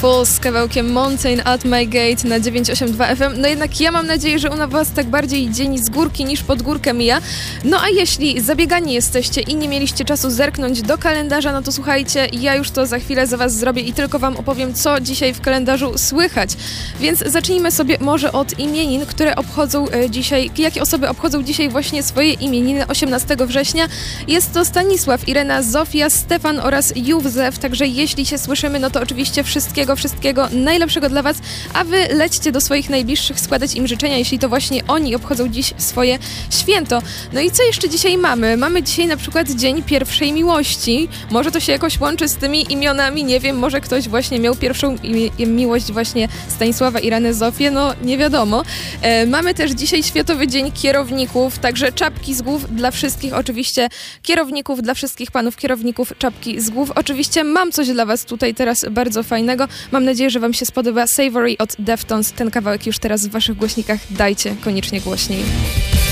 Falls z kawałkiem Mountain at My Gate na 982 FM. No jednak ja mam nadzieję, że u was tak bardziej dzień z górki niż pod górkę mija. No a jeśli zabiegani jesteście i nie mieliście czasu zerknąć do kalendarza, no to słuchajcie, ja już to za chwilę za was zrobię i tylko wam opowiem, co dzisiaj w kalendarzu słychać. Więc zacznijmy sobie może od imienin, które obchodzą dzisiaj, jakie osoby obchodzą dzisiaj właśnie swoje imieniny 18 września. Jest to Stanisław, Irena, Zofia, Stefan oraz Józef, także jeśli się słyszymy, no to oczywiście wszystkiego najlepszego dla was, a wy lećcie do swoich najbliższych składać im życzenia, jeśli to właśnie oni obchodzą dziś swoje święto. No i co jeszcze dzisiaj mamy? Mamy dzisiaj na przykład Dzień Pierwszej Miłości. Może to się jakoś łączy z tymi imionami, nie wiem, może ktoś właśnie miał pierwszą miłość właśnie Stanisława, Irenę, Zofię, no nie wiadomo. Mamy też dzisiaj Światowy Dzień Kierowników, także czapki z głów dla wszystkich, oczywiście kierowników, dla wszystkich panów kierowników, czapki z głów. Oczywiście mam coś dla was tutaj teraz bardzo fajnego. Mam nadzieję, że wam się spodoba Savory od Deftones. Ten kawałek już teraz w waszych głośnikach dajcie koniecznie głośniej.